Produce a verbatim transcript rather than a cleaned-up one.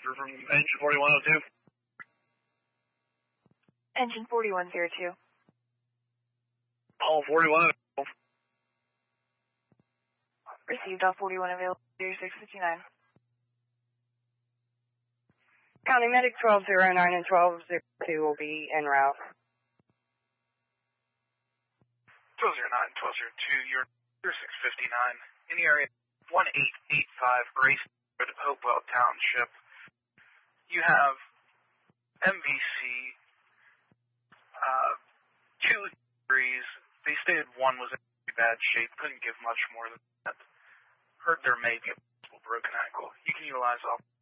through from engine forty-one oh two. Engine forty-one oh two. All forty-one available. Received all forty-one available, zero six fifty-nine. County Medic twelve oh nine and twelve oh two will be en route. twelve oh nine, twelve oh two, you're zero six fifty-nine. In the area one eight eight five Grace Road, Hopewell Township. You have M V C, uh, two injuries. They stated one was in bad shape, couldn't give much more than that. Heard there may be a possible broken ankle. You can utilize all